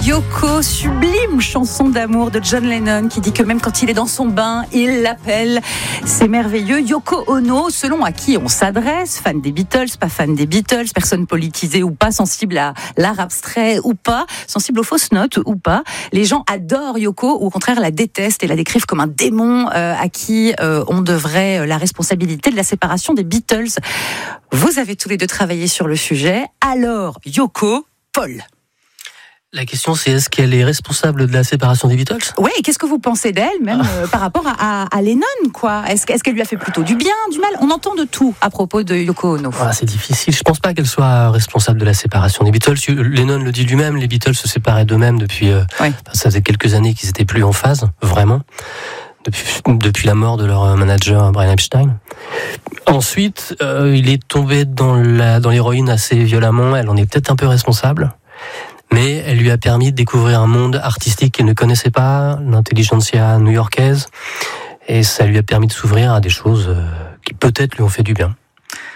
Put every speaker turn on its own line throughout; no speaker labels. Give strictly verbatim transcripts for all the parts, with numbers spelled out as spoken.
Yoko, sublime chanson d'amour de John Lennon qui dit que même quand il est dans son bain, il l'appelle. C'est merveilleux. Yoko Ono, selon à qui on s'adresse, fan des Beatles, pas fan des Beatles, personne politisée ou pas, sensible à l'art abstrait ou pas, sensible aux fausses notes ou pas, les gens adorent Yoko ou au contraire la détestent et la décrivent comme un démon euh, à qui euh, on devrait euh, la responsabilité de la séparation des Beatles. Vous avez tous les deux travaillé sur le sujet. Alors, Yoko, Paul.
La question, c'est est-ce qu'elle est responsable de la séparation des Beatles ?
Oui, et qu'est-ce que vous pensez d'elle, même euh, par rapport à, à, à Lennon, quoi ? Est-ce, est-ce qu'elle lui a fait plutôt du bien, du mal ? On entend de tout à propos de Yoko Ono.
Ah, c'est difficile. Je pense pas qu'elle soit responsable de la séparation des Beatles. Lennon le dit lui-même, les Beatles se séparaient d'eux-mêmes depuis... Euh, oui. Ça faisait quelques années qu'ils étaient plus en phase, vraiment. Depuis, depuis la mort de leur manager Brian Epstein. Ensuite, euh, il est tombé dans, la, dans l'héroïne assez violemment. Elle en est peut-être un peu responsable. Mais elle lui a permis de découvrir un monde artistique qu'elle ne connaissait pas, l'intelligentsia new-yorkaise, et ça lui a permis de s'ouvrir à des choses qui peut-être lui ont fait du bien.
Stan ?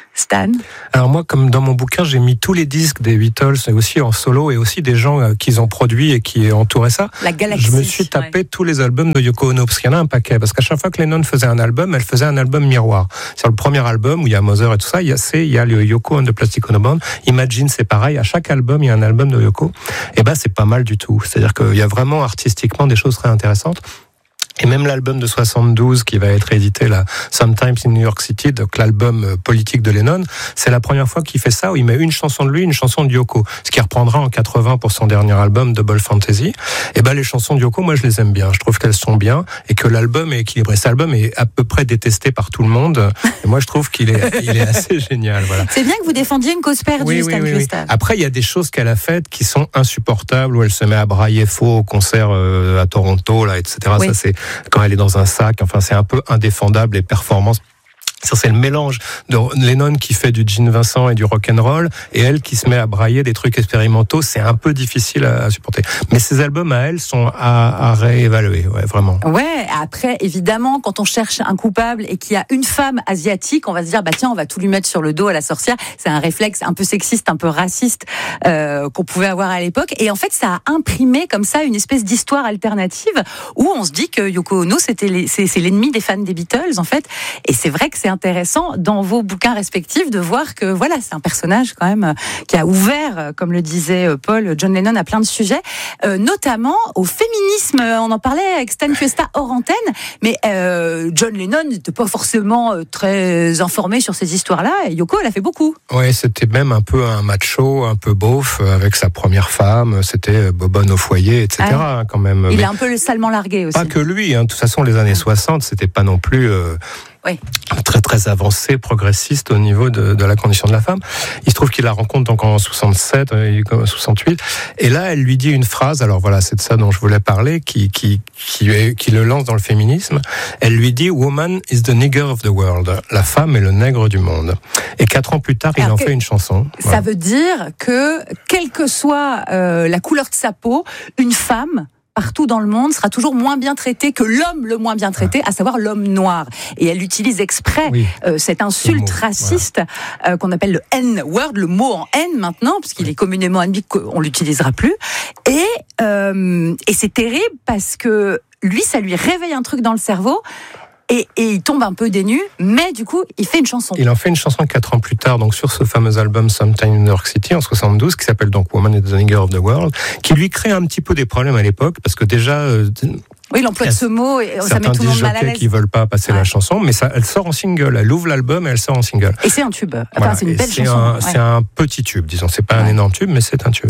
Alors moi, comme dans mon bouquin, j'ai mis tous les disques des Beatles, et aussi en solo, et aussi des gens qu'ils ont produits et qui entouraient ça.
La galaxie.
Je me suis tapé
ouais.
tous les albums de Yoko Ono, parce qu'il y en a un paquet. Parce qu'à chaque fois que Lennon faisait un album, elle faisait un album miroir. Sur le premier album, où il y a Mother et tout ça, il y a, c'est, il y a le Yoko and the Plastic Ono Band. Imagine, c'est pareil. À chaque album, il y a un album de Yoko. Et ben, c'est pas mal du tout. C'est-à-dire qu'il y a vraiment artistiquement des choses très intéressantes. Et même l'album de soixante-douze qui va être édité là, Sometimes in New York City, donc l'album politique de Lennon, c'est la première fois qu'il fait ça, où il met une chanson de lui, une chanson de Yoko, ce qu'il reprendra en quatre-vingts pour son dernier album, Double Fantasy. Et ben les chansons de Yoko, moi je les aime bien, je trouve qu'elles sont bien et que l'album est équilibré. Cet album est à peu près détesté par tout le monde. Et moi je trouve qu'il est, il est assez génial. Voilà.
C'est bien que vous défendiez une cause perdue,
oui,
Stan
oui, oui,
Gustave.
Oui. Après il y a des choses qu'elle a faites qui sont insupportables, où elle se met à brailler faux au concert euh, à Toronto, là, et cetera. Oui. Ça c'est quand elle est dans un sac, enfin c'est un peu indéfendable, les performances. Ça, c'est le mélange de Lennon qui fait du Gene Vincent et du rock'n'roll, et elle qui se met à brailler des trucs expérimentaux. C'est un peu difficile à, à supporter. Mais ces albums à elle sont à, à réévaluer, ouais, vraiment.
Ouais, après, évidemment, quand on cherche un coupable et qu'il y a une femme asiatique, on va se dire, bah tiens, on va tout lui mettre sur le dos à la sorcière. C'est un réflexe un peu sexiste, un peu raciste euh, qu'on pouvait avoir à l'époque. Et en fait, ça a imprimé comme ça une espèce d'histoire alternative où on se dit que Yoko Ono, c'était les, c'est, c'est l'ennemi des fans des Beatles, en fait. Et c'est vrai que c'est intéressant dans vos bouquins respectifs de voir que voilà, c'est un personnage quand même qui a ouvert, comme le disait Paul, John Lennon à plein de sujets, euh, notamment au féminisme. On en parlait avec Stan Cuesta hors antenne, mais euh, John Lennon n'était pas forcément très informé sur ces histoires-là, et Yoko, elle a fait beaucoup.
Ouais, c'était même un peu un macho, un peu beauf, avec sa première femme, c'était bobonne au foyer, et cetera. Ah, quand même.
Il
mais
est un peu salement largué aussi.
Pas que lui, hein. De toute façon, les années soixante, c'était pas non plus... Euh,
Oui.
très très avancé, progressiste au niveau de, de la condition de la femme. Il se trouve qu'il la rencontre donc en soixante-sept, soixante-huit, et là elle lui dit une phrase, alors voilà, c'est de ça dont je voulais parler, qui, qui, qui, est, qui le lance dans le féminisme. Elle lui dit « Woman is the nigger of the world », la femme est le nègre du monde. Et quatre ans plus tard, il alors en fait une chanson.
Ça voilà. veut dire que, quelle que soit euh, la couleur de sa peau, une femme... partout dans le monde, sera toujours moins bien traité que l'homme le moins bien traité, à savoir l'homme noir. Et elle utilise exprès oui. euh, cette insulte mot, raciste voilà. euh, qu'on appelle le N-word, le mot en N maintenant, puisqu'il oui. est communément admis qu'on l'utilisera plus. Et, euh, et c'est terrible parce que lui, ça lui réveille un truc dans le cerveau. Et, et il tombe un peu dénu, mais du coup, il fait une chanson.
Il en fait une chanson quatre ans plus tard, donc sur ce fameux album Sometime in New York City en soixante-douze, qui s'appelle donc Woman is the Nigger of the World, qui lui crée un petit peu des problèmes à l'époque, parce que déjà... Euh,
oui, l'emploi de ce mot, ça met tout le monde mal à l'aise.
Qui veulent pas passer ouais. la chanson, mais ça, elle sort en single. Elle ouvre l'album et elle sort en single.
Et c'est un tube. Enfin,
voilà.
c'est une
et
belle
c'est
chanson.
Un,
ouais.
C'est un petit tube, disons. C'est pas ouais. un énorme tube, mais c'est un tube.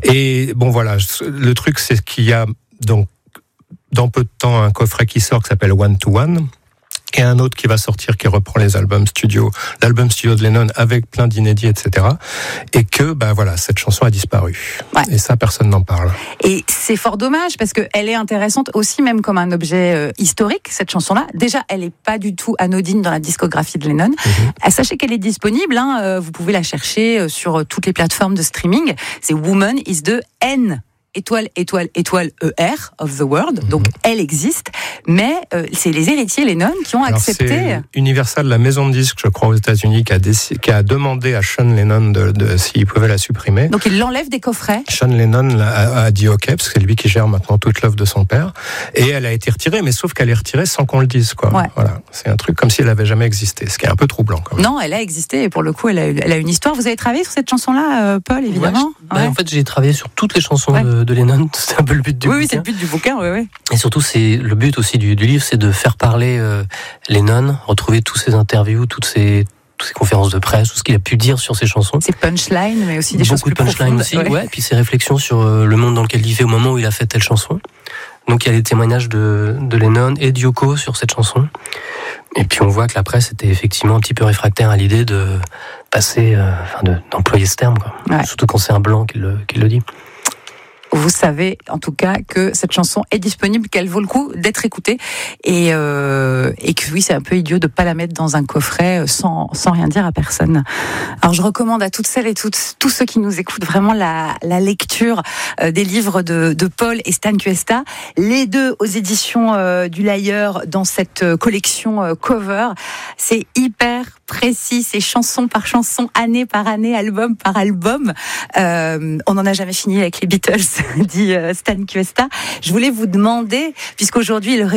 Et bon, voilà. Le truc, c'est qu'il y a donc dans peu de temps un coffret qui sort qui s'appelle One to One. Et un autre qui va sortir, qui reprend les albums studio, l'album studio de Lennon avec plein d'inédits, et cetera. Et que, ben voilà, cette chanson a disparu. Ouais. Et ça, personne n'en parle.
Et c'est fort dommage, parce qu'elle est intéressante aussi, même comme un objet euh, historique, cette chanson-là. Déjà, elle n'est pas du tout anodine dans la discographie de Lennon. Mm-hmm. Sachez qu'elle est disponible, hein, euh, vous pouvez la chercher sur toutes les plateformes de streaming. C'est Woman is the N étoile, étoile, étoile, E R, of the world. Donc, mm-hmm. elle existe. Mais euh, c'est les héritiers Lennon qui ont
Alors,
accepté.
C'est Universal, la maison de disques, je crois, aux États-Unis, qui a, déc... qui a demandé à Sean Lennon de, de, s'il pouvait la supprimer.
Donc, il l'enlève des coffrets.
Sean Lennon a, a dit OK, parce que c'est lui qui gère maintenant toute l'œuvre de son père. Et elle a été retirée, mais sauf qu'elle est retirée sans qu'on le dise, quoi.
Ouais.
Voilà. C'est un truc comme si elle n'avait jamais existé, ce qui est un peu troublant, quand même.
Non, elle a existé, et pour le coup, elle a, elle a une histoire. Vous avez travaillé sur cette chanson-là, euh, Paul, évidemment?
Ouais, je... ouais. Bah, en fait, j'ai travaillé sur toutes les chansons ouais. de, de Lennon. C'est un peu le but du
oui,
bouquin.
Oui, c'est le but du bouquin, oui, oui.
Et surtout, c'est le but aussi du, du livre, c'est de faire parler euh, Lennon, retrouver tous ses interviews, toutes ses, toutes ses conférences de presse, tout ce qu'il a pu dire sur ses chansons.
Ses punchlines, mais aussi des
Beaucoup
choses plus
de punchlines aussi,
ouais.
ouais. Puis ses réflexions sur euh, le monde dans lequel il vivait au moment où il a fait telle chanson. Donc il y a les témoignages de, de Lennon et de Yoko sur cette chanson. Et puis on voit que la presse était effectivement un petit peu réfractaire à l'idée de passer, euh, enfin de, d'employer ce terme, quoi. Ouais. Surtout quand c'est un blanc qui le, qui le dit.
Vous savez en tout cas que cette chanson est disponible, qu'elle vaut le coup d'être écoutée et, euh, et que oui, c'est un peu idiot de pas la mettre dans un coffret sans, sans rien dire à personne. Alors je recommande à toutes celles et toutes, tous ceux qui nous écoutent vraiment la, la lecture euh, des livres de, de Paul et Stan Kuesta, les deux aux éditions euh, du Lyre dans cette collection euh, cover. C'est hyper précis, c'est chanson par chanson, année par année, album par album. Euh, on n'en a jamais fini avec les Beatles, dit Stan Kuesta. Je voulais vous demander, puisqu'aujourd'hui il